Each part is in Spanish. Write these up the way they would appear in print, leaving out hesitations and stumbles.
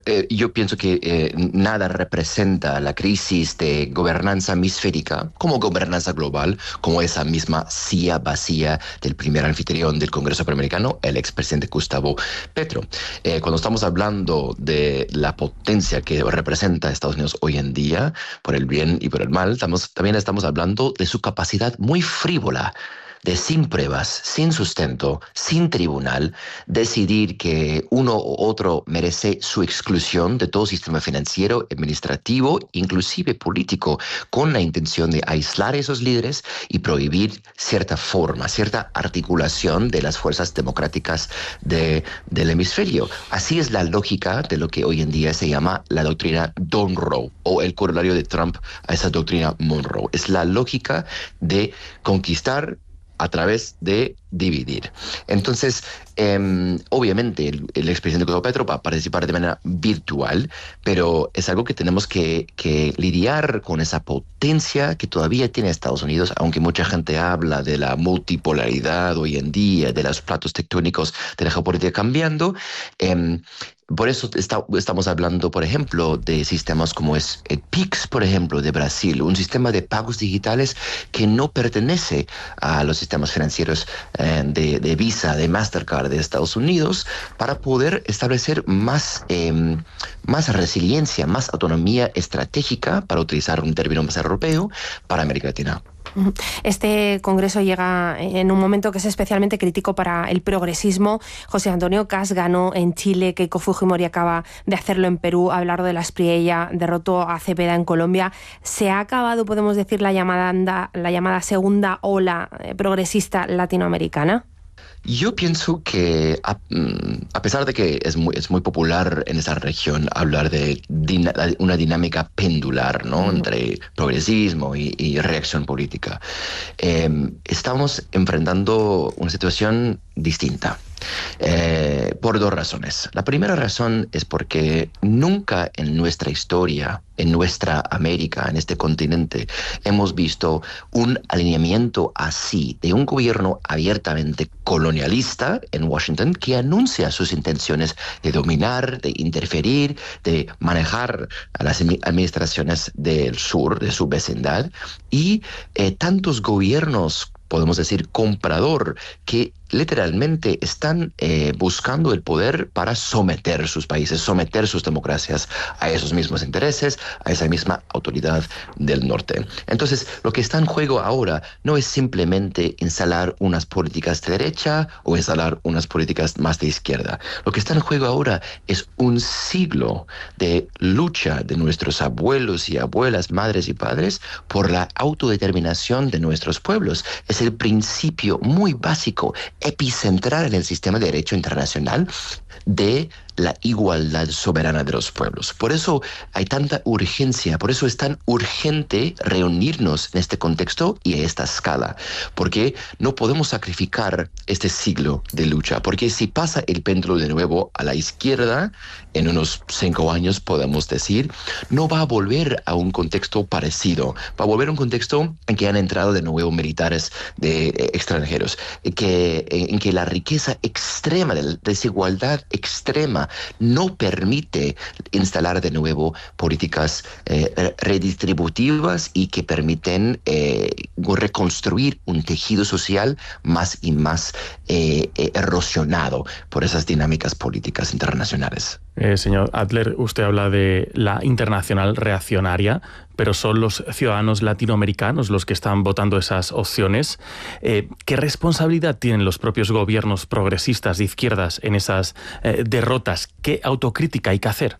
Yo pienso que nada representa la crisis de gobernanza hemisférica como gobernanza global, como esa misma silla vacía del primer anfitrión del Congreso Panamericano, el expresidente Gustavo Petro. Cuando estamos hablando de la potencia que representa Estados Unidos hoy en día, por el bien y por el mal, también estamos hablando de su capacidad muy frívola de sin pruebas, sin sustento, sin tribunal, decidir que uno u otro merece su exclusión de todo sistema financiero, administrativo, inclusive político, con la intención de aislar a esos líderes y prohibir cierta forma, cierta articulación de las fuerzas democráticas del hemisferio. Así es la lógica de lo que hoy en día se llama la doctrina Monroe o el corolario de Trump a esa doctrina Monroe. Es la lógica de conquistar a través de dividir. Entonces, obviamente, el expresidente Gustavo Petro va a participar de manera virtual, pero es algo que tenemos que lidiar con esa potencia que todavía tiene Estados Unidos, aunque mucha gente habla de la multipolaridad hoy en día, de los platos tectónicos de la geopolítica cambiando. Por eso estamos hablando, por ejemplo, de sistemas como es el PIX, por ejemplo, de Brasil, un sistema de pagos digitales que no pertenece a los sistemas financieros de Visa, de Mastercard de Estados Unidos, para poder establecer más resiliencia, más autonomía estratégica, para utilizar un término más europeo, para América Latina. Este congreso llega en un momento que es especialmente crítico para el progresismo. José Antonio Kast ganó en Chile, Keiko Fujimori acaba de hacerlo en Perú, hablar de la Spriella, derrotó a Cepeda en Colombia. ¿Se ha acabado, podemos decir, la llamada segunda ola progresista latinoamericana? Yo pienso que a pesar de que es muy popular en esa región hablar de una dinámica pendular, ¿no? Entre progresismo y reacción política, estamos enfrentando una situación distinta. Por dos razones. La primera razón es porque nunca en nuestra historia, en nuestra América, en este continente, hemos visto un alineamiento así de un gobierno abiertamente colonialista en Washington que anuncia sus intenciones de dominar, de interferir, de manejar a las administraciones del sur, de su vecindad, y tantos gobiernos, podemos decir, comprador, que literalmente están buscando el poder para someter sus países, someter sus democracias a esos mismos intereses, a esa misma autoridad del norte. Entonces, lo que está en juego ahora no es simplemente instalar unas políticas de derecha o instalar unas políticas más de izquierda. Lo que está en juego ahora es un siglo de lucha de nuestros abuelos y abuelas, madres y padres, por la autodeterminación de nuestros pueblos. Es el principio muy básico, epicentral en el sistema de derecho internacional de la igualdad soberana de los pueblos. Por eso hay tanta urgencia, por eso es tan urgente reunirnos en este contexto y a esta escala, porque no podemos sacrificar este siglo de lucha, porque si pasa el péndulo de nuevo a la izquierda, en unos 5 años podemos decir, no va a volver a un contexto parecido, va a volver a un contexto en que han entrado de nuevo militares extranjeros, en que la riqueza extrema, de la desigualdad extrema, no permite instalar de nuevo políticas redistributivas y que permiten reconstruir un tejido social más y más erosionado por esas dinámicas políticas internacionales. Señor Adler, usted habla de la internacional reaccionaria, pero son los ciudadanos latinoamericanos los que están votando esas opciones. ¿Qué responsabilidad tienen los propios gobiernos progresistas de izquierdas en esas derrotas? ¿Qué autocrítica hay que hacer?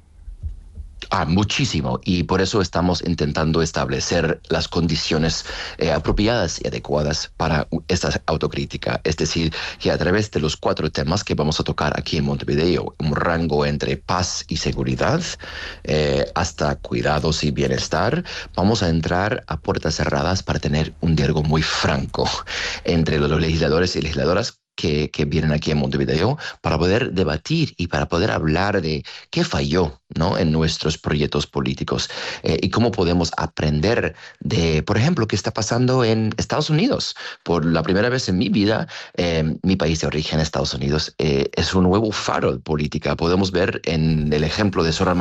Muchísimo, y por eso estamos intentando establecer las condiciones apropiadas y adecuadas para esta autocrítica. Es decir, que a través de los 4 temas que vamos a tocar aquí en Montevideo, un rango entre paz y seguridad, hasta cuidados y bienestar, vamos a entrar a puertas cerradas para tener un diálogo muy franco entre los legisladores y legisladoras que vienen aquí a Montevideo para poder debatir y para poder hablar de qué falló, ¿no?, en nuestros proyectos políticos, y cómo podemos aprender de, por ejemplo, qué está pasando en Estados Unidos. Por la primera vez en mi vida, mi país de origen, Estados Unidos, es un nuevo faro de política. Podemos ver en el ejemplo de Sor